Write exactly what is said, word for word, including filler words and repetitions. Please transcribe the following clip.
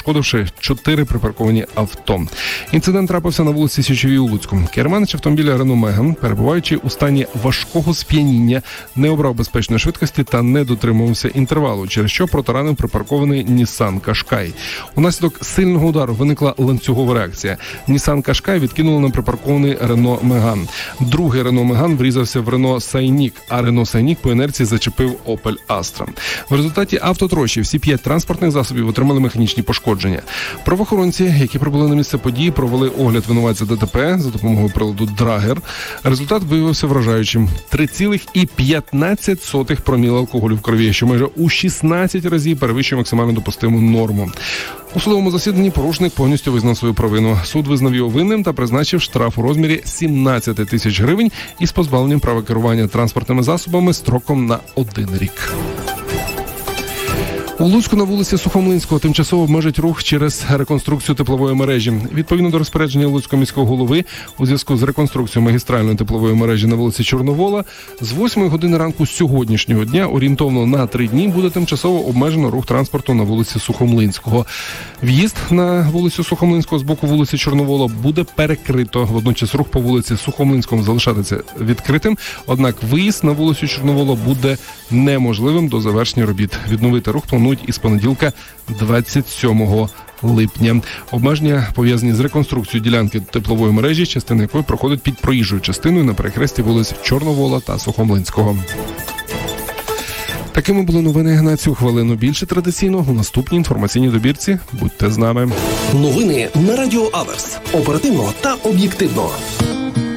пошкодивши чотири припарковані авто. Інцидент трапився на вулиці Січовій у Луцьку. Керманич автомобіля Renault Megane, перебуваючи у стані важкого сп'яніння, не обрав безпечної швидкості та не дотримувався інтервалу, через що протаранив припаркований Nissan Qashqai. Унаслідок сильного удару виникла ланцюгова реакція. Nissan Qashqai відкинуло на припаркований Renault Megane. Другий Renault Megane врізався в Renault Scenic, а Renault Scenic по інерції зачепив Opel Astra. В результаті автотрощі всі п'ять транспортних засобів отримали механічні пошкодження. Правоохоронці, які прибули на місце події, провели огляд винуватця ДТП за допомогою приладу Драгер. Результат виявився вражаючим. три цілих п'ятнадцять сотих проміла алкоголю в крові, що майже у шістнадцять разів перевищує максимально допустиму норму. У судовому засіданні порушник повністю визнав свою провину. Суд визнав його винним та призначив штраф у розмірі сімнадцять тисяч гривень із позбавленням права керування транспортними засобами строком на один рік. У Луцьку на вулиці Сухомлинського тимчасово обмежать рух через реконструкцію теплової мережі. Відповідно до розпорядження Луцького міського голови, у зв'язку з реконструкцією магістральної теплової мережі на вулиці Чорновола, з восьмої години ранку сьогоднішнього дня орієнтовно на три дні буде тимчасово обмежено рух транспорту на вулиці Сухомлинського. В'їзд на вулицю Сухомлинського з боку вулиці Чорновола буде перекрито. Водночас рух по вулиці Сухомлинському залишатися відкритим, однак виїзд на вулицю Чорновола буде неможливим до завершення робіт. Відновити рух планують із понеділка двадцять сьомого липня. Обмеження пов'язані з реконструкцією ділянки теплової мережі, частина якої проходить під проїжджою частиною на перехресті вулиць Чорновола та Сухомлинського. Такими були новини на цю хвилину. Більше традиційно у наступній інформаційній добірці. Будьте з нами. Новини на Радіо Аверс. Оперативно та об'єктивно.